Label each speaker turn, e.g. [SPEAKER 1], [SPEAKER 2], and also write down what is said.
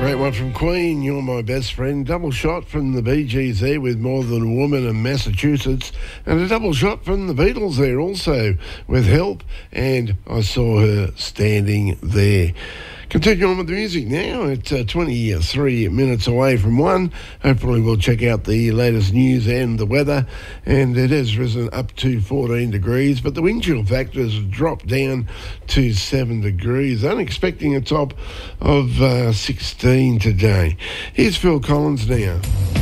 [SPEAKER 1] Great one from Queen, You're My Best Friend. Double shot from the Bee Gees there with More Than a Woman in Massachusetts. And a double shot from the Beatles there also with Help and I Saw Her Standing There. Continue on with the music now at 23 minutes away from 1. Hopefully we'll check out the latest news and the weather. And it has risen up to 14 degrees, but the wind chill factor has dropped down to 7 degrees. I'm expecting a top of 16 today. Here's Phil Collins now.